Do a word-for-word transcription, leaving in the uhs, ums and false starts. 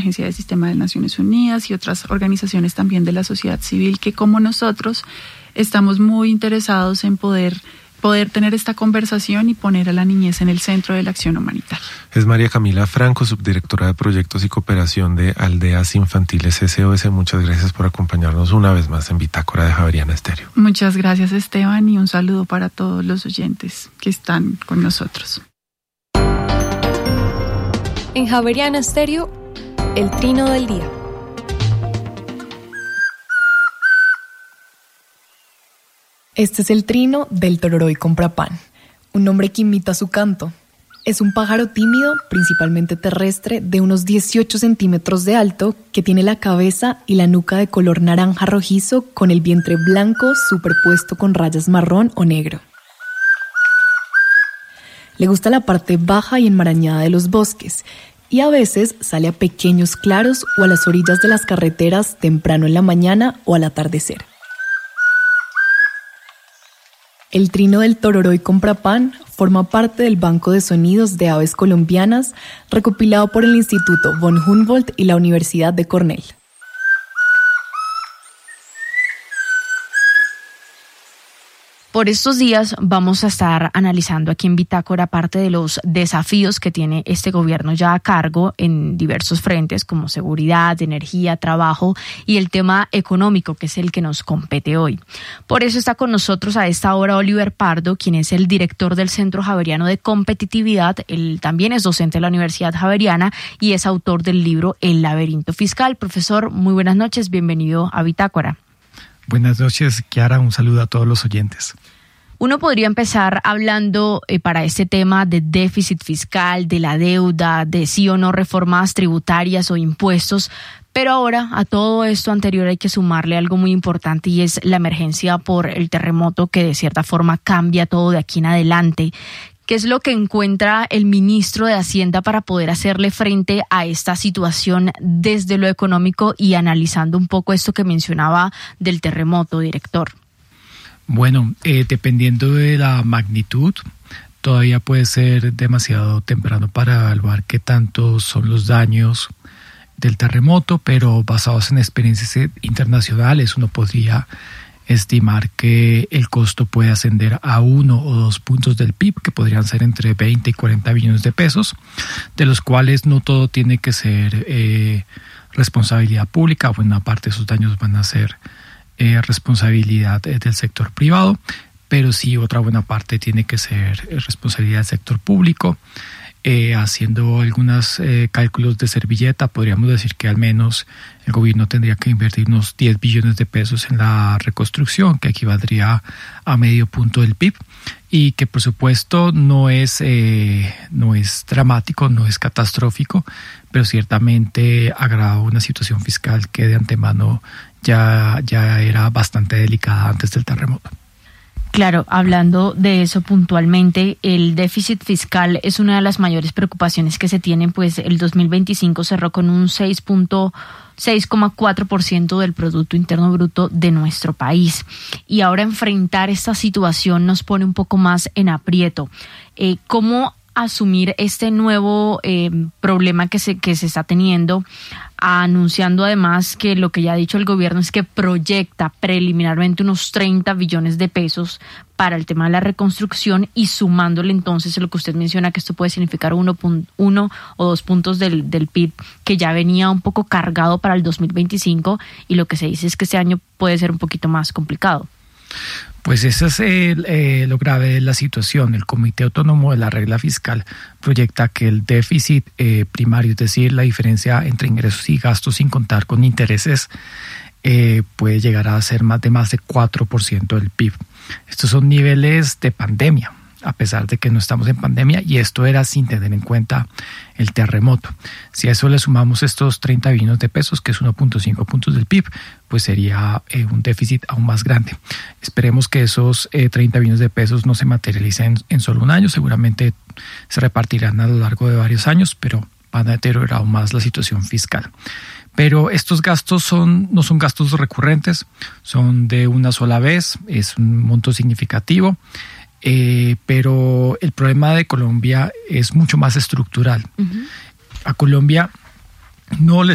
Agencia del Sistema de Naciones Unidas y otras organizaciones también de la sociedad civil que, como nosotros, estamos muy interesados en poder poder tener esta conversación y poner a la niñez en el centro de la acción humanitaria. Es María Camila Franco, subdirectora de Proyectos y Cooperación de Aldeas Infantiles S O S. Muchas gracias por acompañarnos una vez más en Bitácora de Javeriana Estéreo. Muchas gracias, Esteban, y un saludo para todos los oyentes que están con nosotros. En Javeriana Estéreo, el trino del día. Este es el trino del tororoi comprapán, un nombre que imita su canto. Es un pájaro tímido, principalmente terrestre, de unos dieciocho centímetros de alto, que tiene la cabeza y la nuca de color naranja rojizo con el vientre blanco superpuesto con rayas marrón o negro. Le gusta la parte baja y enmarañada de los bosques y a veces sale a pequeños claros o a las orillas de las carreteras temprano en la mañana o al atardecer. El trino del tororoi comprapán forma parte del Banco de Sonidos de Aves Colombianas recopilado por el Instituto von Humboldt y la Universidad de Cornell. Por estos días vamos a estar analizando aquí en Bitácora parte de los desafíos que tiene este gobierno ya a cargo en diversos frentes como seguridad, energía, trabajo y el tema económico, que es el que nos compete hoy. Por eso está con nosotros a esta hora Oliver Pardo, quien es el director del Centro Javeriano de Competitividad. Él también es docente de la Universidad Javeriana y es autor del libro El laberinto fiscal. Profesor, muy buenas noches, bienvenido a Bitácora. Buenas noches, Kiara, un saludo a todos los oyentes. Uno podría empezar hablando eh, para este tema de déficit fiscal, de la deuda, de sí o no reformas tributarias o impuestos, pero ahora a todo esto anterior hay que sumarle algo muy importante y es la emergencia por el terremoto que de cierta forma cambia todo de aquí en adelante. ¿Qué es lo que encuentra el ministro de Hacienda para poder hacerle frente a esta situación desde lo económico y analizando un poco esto que mencionaba del terremoto, director? Bueno, eh, dependiendo de la magnitud, todavía puede ser demasiado temprano para evaluar qué tanto son los daños del terremoto, pero basados en experiencias internacionales uno podría estimar que el costo puede ascender a uno o dos puntos del P I B, que podrían ser entre veinte y cuarenta billones de pesos, de los cuales no todo tiene que ser eh, responsabilidad pública. Buena parte de esos daños van a ser eh, responsabilidad del sector privado, pero sí otra buena parte tiene que ser responsabilidad del sector público. Eh, haciendo algunos eh, cálculos de servilleta, podríamos decir que al menos el gobierno tendría que invertir unos diez billones de pesos en la reconstrucción, que equivaldría a medio punto del P I B, y que por supuesto no es, eh, no es dramático, no es catastrófico, pero ciertamente agrava una situación fiscal que de antemano ya, ya era bastante delicada antes del terremoto. Claro, hablando de eso puntualmente, el déficit fiscal es una de las mayores preocupaciones que se tienen, pues el dos mil veinticinco cerró con un seis coma cuatro por ciento del Producto Interno Bruto de nuestro país. Y ahora enfrentar esta situación nos pone un poco más en aprieto. Eh, ¿Cómo asumir este nuevo eh, problema que se, que se está teniendo, anunciando además que lo que ya ha dicho el gobierno es que proyecta preliminarmente unos treinta billones de pesos para el tema de la reconstrucción y sumándole entonces lo que usted menciona, que esto puede significar uno, uno o dos puntos del, del P I B, que ya venía un poco cargado para el dos mil veinticinco, y lo que se dice es que este año puede ser un poquito más complicado? Pues eso es el, eh, lo grave de la situación. El Comité Autónomo de la Regla Fiscal proyecta que el déficit eh, primario, es decir, la diferencia entre ingresos y gastos sin contar con intereses, eh, puede llegar a ser más de más de cuatro por ciento del P I B. Estos son niveles de pandemia, a pesar de que no estamos en pandemia, y esto era sin tener en cuenta el terremoto. Si a eso le sumamos estos treinta billones de pesos, que es uno punto cinco puntos del P I B, pues sería eh, un déficit aún más grande. Esperemos que esos eh, treinta billones de pesos no se materialicen en, en solo un año, seguramente se repartirán a lo largo de varios años, pero van a deteriorar aún más la situación fiscal. Pero estos gastos son, no son gastos recurrentes, son de una sola vez, es un monto significativo. Eh, pero el problema de Colombia es mucho más estructural. Uh-huh. A Colombia no le